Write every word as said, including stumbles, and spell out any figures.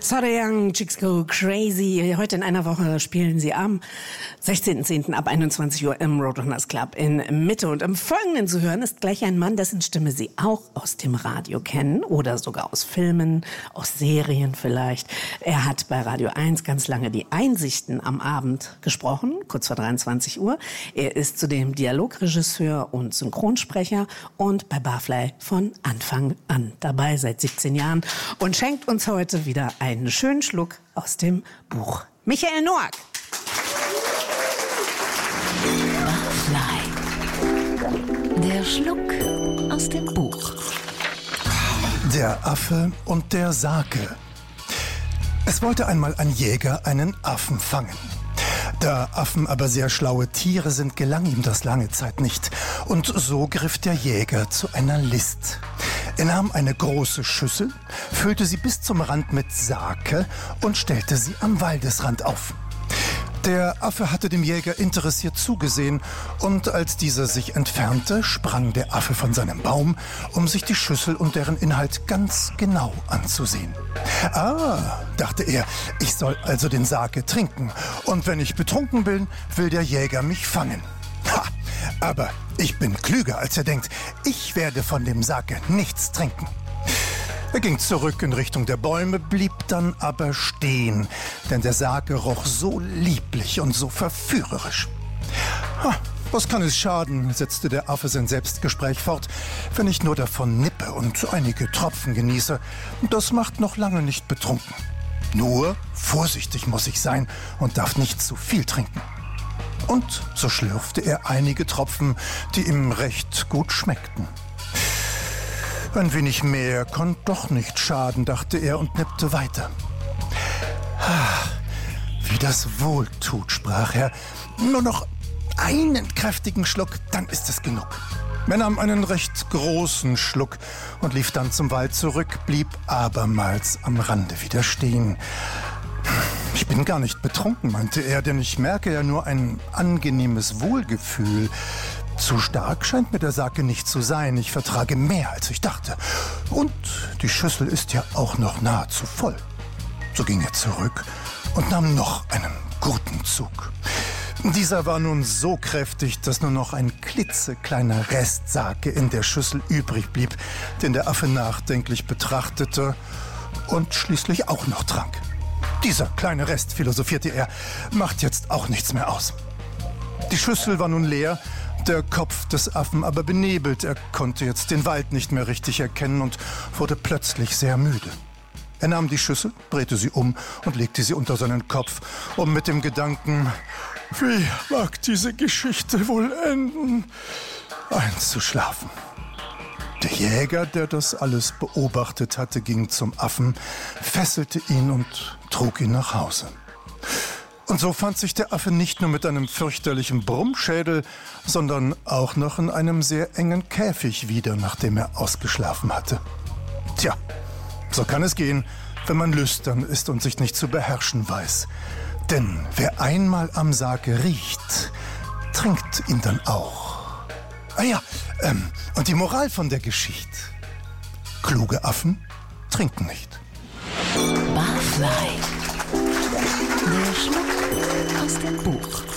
So the Young Chicks Go Crazy. Heute in einer Woche spielen sie am sechzehnten zehnten ab einundzwanzig Uhr im Roadrunners Club in Mitte. Und im Folgenden zu hören ist gleich ein Mann, dessen Stimme Sie auch aus dem Radio kennen oder sogar aus Filmen, aus Serien vielleicht. Er hat bei Radio eins ganz lange die Einsichten am Abend gesprochen, kurz vor dreiundzwanzig Uhr. Er ist zudem Dialogregisseur und Synchronsprecher und bei Barfly von Anfang an dabei, seit siebzehn Jahren, und schenkt uns heute wieder einen schönen Schluck aus dem Buch. Michael Noack. Barfly. Der Schluck aus dem Buch. Der Affe und der Sake. Es wollte einmal ein Jäger einen Affen fangen. Da Affen aber sehr schlaue Tiere sind, gelang ihm das lange Zeit nicht. Und so griff der Jäger zu einer List. Er nahm eine große Schüssel, füllte sie bis zum Rand mit Sake und stellte sie am Waldesrand auf. Der Affe hatte dem Jäger interessiert zugesehen, und als dieser sich entfernte, sprang der Affe von seinem Baum, um sich die Schüssel und deren Inhalt ganz genau anzusehen. Ah, dachte er, ich soll also den Sake trinken, und wenn ich betrunken bin, will der Jäger mich fangen. Ha, aber ich bin klüger, als er denkt. Ich werde von dem Sake nichts trinken. Er ging zurück in Richtung der Bäume, blieb dann aber stehen, denn der Sake roch so lieblich und so verführerisch. Ha, was kann es schaden, setzte der Affe sein Selbstgespräch fort, wenn ich nur davon nippe und einige Tropfen genieße. Das macht noch lange nicht betrunken. Nur vorsichtig muss ich sein und darf nicht zu viel trinken. Und so schlürfte er einige Tropfen, die ihm recht gut schmeckten. Ein wenig mehr konnte doch nicht schaden, dachte er und nippte weiter. Ah, wie das wohl tut, sprach er. Nur noch einen kräftigen Schluck, dann ist es genug. Er nahm einen recht großen Schluck und lief dann zum Wald zurück, blieb abermals am Rande wieder stehen. Ich bin gar nicht betrunken, meinte er, denn ich merke ja nur ein angenehmes Wohlgefühl. Zu stark scheint mir der Sake nicht zu sein. Ich vertrage mehr, als ich dachte. Und die Schüssel ist ja auch noch nahezu voll. So ging er zurück und nahm noch einen guten Zug. Dieser war nun so kräftig, dass nur noch ein klitzekleiner Rest Sake in der Schüssel übrig blieb, den der Affe nachdenklich betrachtete und schließlich auch noch trank. Dieser kleine Rest, philosophierte er, macht jetzt auch nichts mehr aus. Die Schüssel war nun leer, der Kopf des Affen aber benebelt. Er konnte jetzt den Wald nicht mehr richtig erkennen und wurde plötzlich sehr müde. Er nahm die Schüssel, drehte sie um und legte sie unter seinen Kopf, um mit dem Gedanken, wie mag diese Geschichte wohl enden, einzuschlafen. Der Jäger, der das alles beobachtet hatte, ging zum Affen, fesselte ihn und trug ihn nach Hause. Und so fand sich der Affe nicht nur mit einem fürchterlichen Brummschädel, sondern auch noch in einem sehr engen Käfig wieder, nachdem er ausgeschlafen hatte. Tja, so kann es gehen, wenn man lüstern ist und sich nicht zu beherrschen weiß. Denn wer einmal am Sake riecht, trinkt ihn dann auch. Ah ja, ähm, und die Moral von der Geschichte: kluge Affen trinken nicht. Barfly. Der Schluck aus dem Buch.